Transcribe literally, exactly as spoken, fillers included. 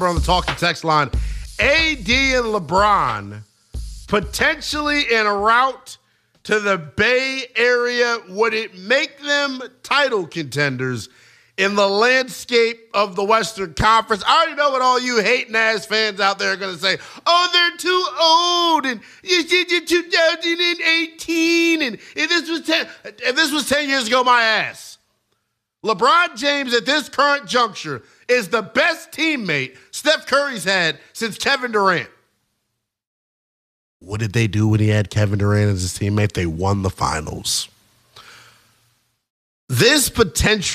on the talking text line. A D and LeBron potentially en route to the Bay Area. Would it make them title contenders in the landscape of the Western Conference? I already know what all you hating ass fans out there are going to say. Oh, they're too old, and you did your two thousand eighteen, and if this was ten, if this was ten years ago, my ass. LeBron James at this current juncture is the best teammate Steph Curry's had since Kevin Durant. What did they do when he had Kevin Durant as his teammate? They won the finals. This potential